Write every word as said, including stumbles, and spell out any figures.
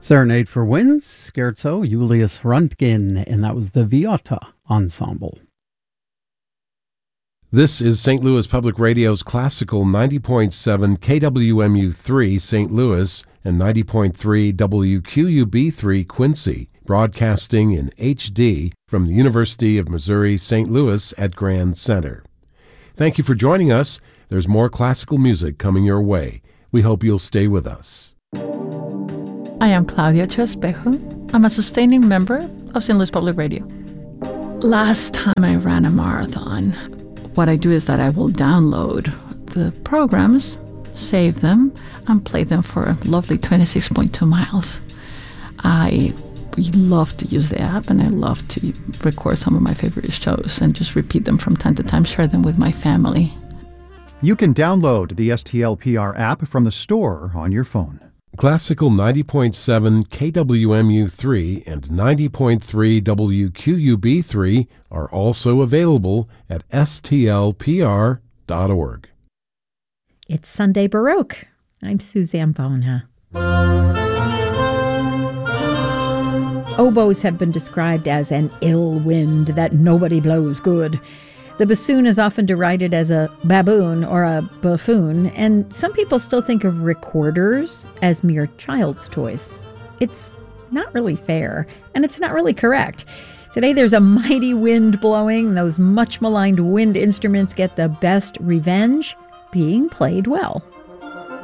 Serenade for Winds, Scherzo, Julius Röntgen, and that was the Viotta Ensemble. This is Saint Louis Public Radio's classical ninety point seven K W M U three Saint Louis and ninety point three W Q U B three Quincy, broadcasting in H D from the University of Missouri Saint Louis at Grand Center. Thank you for joining us. There's more classical music coming your way. We hope you'll stay with us. I am Claudia Chespejo. I'm a sustaining member of Saint Louis Public Radio. Last time I ran a marathon, what I do is that I will download the programs, save them, and play them for a lovely twenty-six point two miles. I love to use the app, and I love to record some of my favorite shows and just repeat them from time to time, share them with my family. You can download the S T L P R app from the store on your phone. Classical ninety point seven K W M U three and ninety point three W Q U B three are also available at S T L P R dot org. It's Sunday Baroque. I'm Suzanne Bona. Oboes have been described as an ill wind that nobody blows good. The bassoon is often derided as a baboon or a buffoon, and some people still think of recorders as mere child's toys. It's not really fair, and it's not really correct. Today there's a mighty wind blowing, and those much maligned wind instruments get the best revenge, being played well.